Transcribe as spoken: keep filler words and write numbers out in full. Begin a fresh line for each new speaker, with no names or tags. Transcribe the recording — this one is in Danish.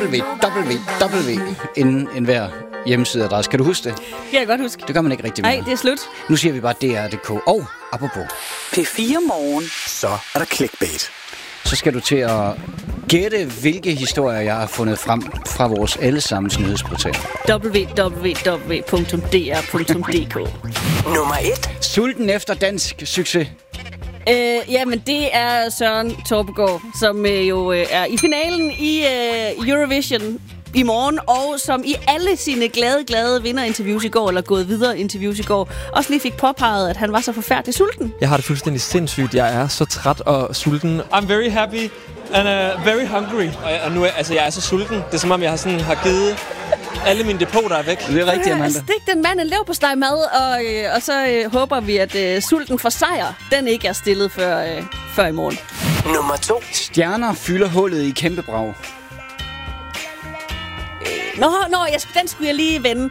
W W W inden enhver hjemmesideadresse. Kan du huske det?
Kan jeg godt huske.
Det gør man ikke rigtig mere.
Nej, det er slut.
Nu siger vi bare D R punktum D K. Og apropos.
P fire Morgen. Så er der clickbait.
Så skal du til at gætte, hvilke historier jeg har fundet frem fra vores allesammens nyhedsportal.
w w w punktum d r punktum d k.
Nummer et.
Sulten efter dansk succes.
Øh, jamen, det er Søren Torpegaard, som øh, jo øh, er i finalen i øh, Eurovision i morgen, og som i alle sine glade, glade vinderinterviews i går, eller gået videre interviews i går, også lige fik påpeget, at han var så forfærdelig sulten.
Jeg har det fuldstændig sindssygt. Jeg er så træt og sulten.
I'm very happy and uh, very hungry. Og, og nu er altså jeg er så sulten. Det er som om jeg har sådan har givet alle mine depoter er væk.
Det er rigtigt, Amanda.
Altså, stik den mand en leverpostej mad, og, øh, og så øh, håber vi, at øh, sulten for sejr, den ikke er stillet før, øh, før i morgen.
Nummer to.
Stjerner fylder hullet i kæmpe brag.
Nå, nå jeg, den skulle jeg lige vende.